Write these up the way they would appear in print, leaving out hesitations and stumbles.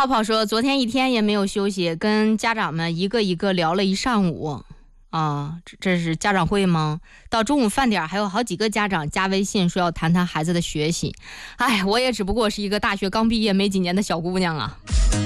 泡泡说，昨天一天也没有休息，跟家长们一个一个聊了一上午啊，这是家长会吗？到中午饭点还有好几个家长加微信说要谈谈孩子的学习。哎，我也只不过是一个大学刚毕业没几年的小姑娘啊。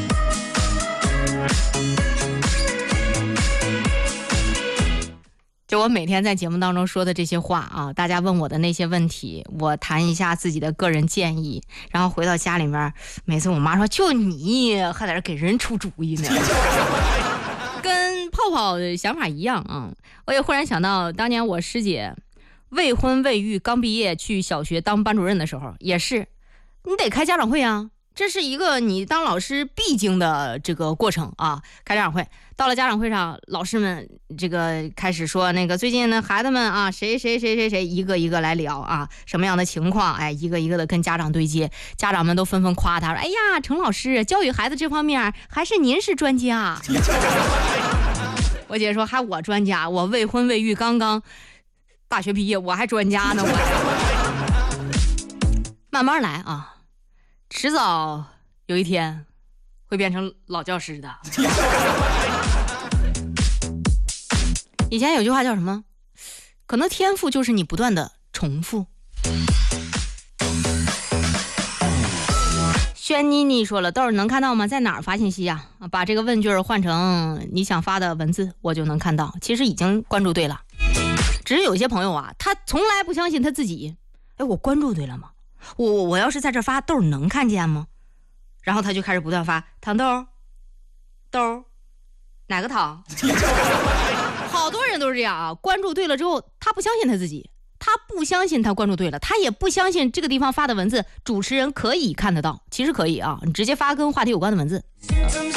就我每天在节目当中说的这些话啊，大家问我的那些问题，我谈一下自己的个人建议，然后回到家里面，每次我妈说就你还在这给人出主意呢。跟泡泡的想法一样啊，我也忽然想到当年我师姐未婚未育刚毕业去小学当班主任的时候，也是你得开家长会啊，这是一个你当老师必经的这个过程啊。开家长会，到了家长会上，老师们这个开始说那个最近的孩子们啊，谁一个一个来聊啊，什么样的情况，哎，一个一个的跟家长对接，家长们都纷纷夸他说，哎呀，程老师教育孩子这方面还是您是专家。我姐说还我专家，我未婚未育，刚刚大学毕业，我还专家呢。慢慢来啊，迟早有一天会变成老教师的。以前有句话叫什么？可能天赋就是你不断的重复。轩妮妮说了，豆儿能看到吗？在哪儿发信息啊？把这个问句换成你想发的文字，我就能看到。其实已经关注对了，只是有些朋友啊，他从来不相信他自己。哎，我关注对了吗？我要是在这发，豆儿能看见吗？然后他就开始不断发糖豆豆哪个糖。好多人都是这样啊，关注对了之后，他不相信他自己，他不相信他关注对了，他也不相信这个地方发的文字主持人可以看得到。其实可以啊，你直接发跟话题有关的文字。